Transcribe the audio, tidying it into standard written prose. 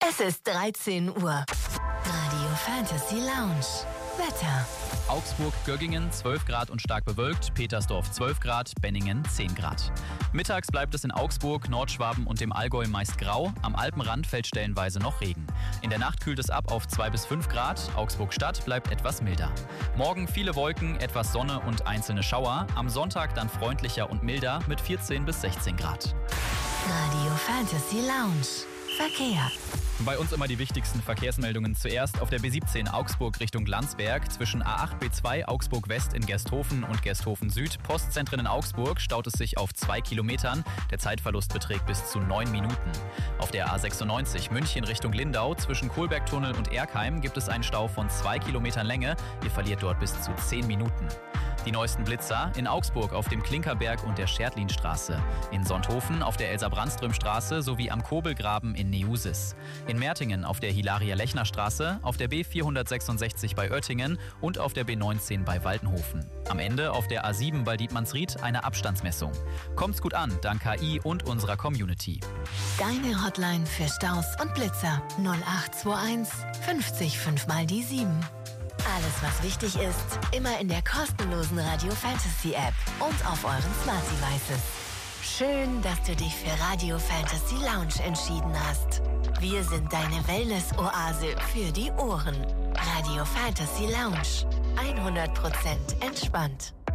Es ist 13 Uhr. Radio Fantasy Lounge. Wetter. Augsburg-Göggingen 12 Grad und stark bewölkt, Petersdorf 12 Grad, Benningen 10 Grad. Mittags bleibt es in Augsburg, Nordschwaben und dem Allgäu meist grau, am Alpenrand fällt stellenweise noch Regen. In der Nacht kühlt es ab auf 2 bis 5 Grad, Augsburg-Stadt bleibt etwas milder. Morgen viele Wolken, etwas Sonne und einzelne Schauer, am Sonntag dann freundlicher und milder mit 14 bis 16 Grad. Radio Fantasy Lounge. Verkehr. Bei uns immer die wichtigsten Verkehrsmeldungen zuerst auf der B17 Augsburg Richtung Landsberg. Zwischen A8 B2 Augsburg West in Gersthofen und Gersthofen Süd, Postzentren in Augsburg, staut es sich auf 2 Kilometern. Der Zeitverlust beträgt bis zu 9 Minuten. Auf der A96 München Richtung Lindau zwischen Kohlbergtunnel und Erkheim gibt es einen Stau von 2 Kilometern Länge. Ihr verliert dort bis zu 10 Minuten. Die neuesten Blitzer in Augsburg auf dem Klinkerberg und der Schertlinstraße, in Sonthofen auf der Elsa-Brandström-Straße sowie am Kobelgraben in Neusis, in Mertingen auf der Hilaria-Lechner-Straße, auf der B466 bei Oettingen und auf der B19 bei Waldenhofen. Am Ende auf der A7 bei Dietmannsried eine Abstandsmessung. Kommt's gut an, dank KI und unserer Community. Deine Hotline für Staus und Blitzer 0821 50 5 mal die 7. Alles, was wichtig ist, immer in der kostenlosen Radio Fantasy App und auf euren Smart Devices. Schön, dass du dich für Radio Fantasy Lounge entschieden hast. Wir sind deine Wellness-Oase für die Ohren. Radio Fantasy Lounge. 100% entspannt.